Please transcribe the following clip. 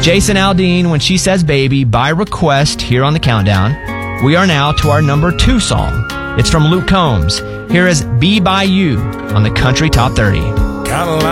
Jason Aldean, When She Says Baby, by request here on the Countdown. We are now to our number 2 song. It's from Luke Combs. Here is Be By You on the Country Top 30.